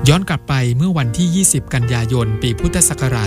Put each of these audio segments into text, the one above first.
ย้อนกลับไปเมื่อวันที่ 20 กันยายน ปีพุทธศักราช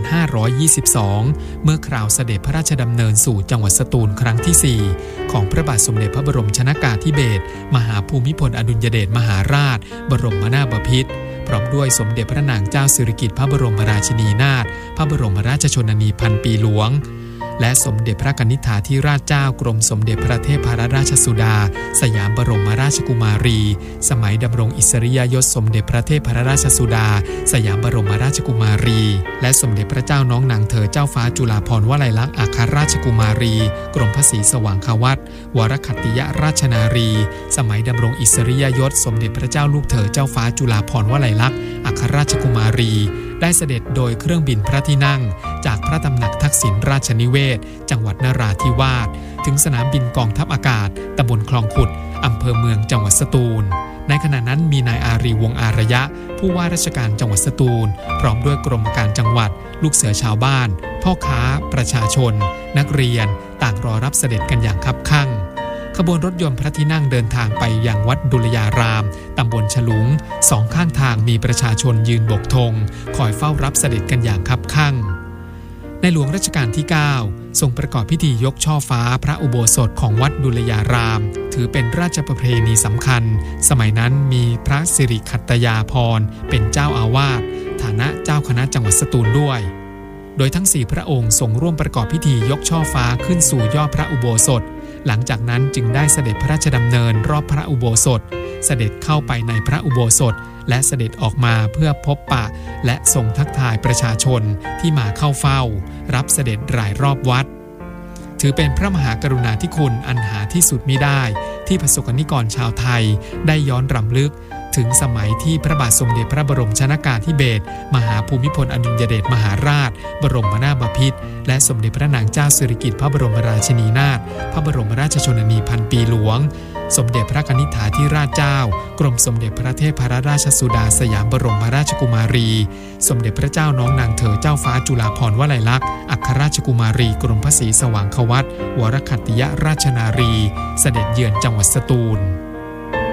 2522 เมื่อคราวเสด็จพระราชดำเนินสู่จังหวัดสตูลครั้งที่ 4 ของพระบาทสมเด็จพระบรมชนกาธิเบศรมหาภูมิพลอดุลยเดชมหาราชบรมนาถบพิตรพร้อมด้วยสมเด็จพระนางเจ้าสิริกิติ์พระบรมราชินีนาถพระบรมราชชนนีพันปีหลวงและสมเด็จพระกนิษฐาธิราชเจ้ากรมสมเด็จพระเทพรัตนราชสุดาสยามบรมราชกุมารีสมัยดำรงอิสริยยศสมเด็จพระเทพรัตนราชสุดาสยามบรมราชกุมารีและสมเด็จพระเจ้าน้องนางเธอเจ้าฟ้าจุฬาภรณ์วลัยลักษณ์อัครราชกุมารีกรมพระศรีสว่างควัตรวรคัตติยราชนารีสมัยดำรงอิสริยยศสมเด็จพระเจ้าลูกเธอเจ้าฟ้าจุฬาภรณ์วลัยลักษณ์อัครราชกุมารีได้เสด็จโดยเครื่องบินพระที่นั่งจากพระตำหนักทักษิณราชนิเวศจังหวัดนราธิวาสถึงสนามบินกองทัพอากาศตำบลคลองขุดอำเภอเมืองจังหวัดสตูลในขณะนั้นมีนายอารีวงศ์อารยะผู้ว่าราชการจังหวัดสตูลพร้อมด้วยกรมการจังหวัดลูกเสือชาวบ้านพ่อค้าประชาชนนักเรียนต่างรอรับเสด็จกันอย่างคับคั่งขบวนรถยนต์พระที่นั่งเดินทางไปยังวัดดุลยารามตำบลฉลุงสองข้างทางมีประชาชนยืนโบกธงคอยเฝ้ารับเสด็จกันอย่างคับคั่งในหลวงรัชกาลที่ 9 ทรงประกอบพิธียกช่อฟ้าพระอุโบสถของวัดดุลยารามถือเป็นราชประเพณีสำคัญสมัยนั้นมีพระสิริขัตตยาภรณ์เป็นเจ้าอาวาสฐานะเจ้าคณะจังหวัดสตูลด้วยโดยทั้ง4พระองค์ทรงร่วมประกอบพิธียกช่อฟ้าขึ้นสู่ยอดพระอุโบสถหลังจากนั้นจึงได้เสด็จพระราชดำเนินรอบพระอุโบสถเสด็จเข้าไปในพระอุโบสถและเสด็จออกมาเพื่อพบปะและทรงทักทายประชาชนที่มาเข้าเฝ้ารับเสด็จรายรอบวัดถือเป็นพระมหากรุณาธิคุณอันหาที่สุดมิได้ที่ประสบนิกรชาวไทยได้ย้อนรำลึกถึงสมัยที่พระบาทสมเด็จพระบรมชนกาธิเบศรมหาภูมิพลอดุลยเดชมหาราชบรมนาถบพิตรและสมเด็จพระนางเจ้าสิริกิติ์พระบรมราชินีนาถพระบรมราชชนนีพันปีหลวงสมเด็จพระกนิษฐาธิราชเจ้ากรมสมเด็จพระเทพรัตนราชสุดาสยามบรมราชกุมารีสมเด็จพระเจ้าน้องนางเธอเจ้าฟ้าจุฬาภรณ์วลัยลักษณ์อัครราชกุมารีกรมพระศรีสว่างควัตรวรคัตติยราชนารีเสด็จเยือนจังหวัดสตูล